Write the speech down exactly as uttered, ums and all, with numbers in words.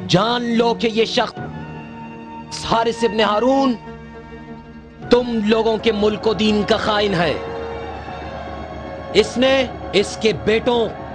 जान लो कि ये शख्स हारिस इब्न हारून तुम लोगों के मुल्क व दीन का खाइन है। इसने, इसके बेटों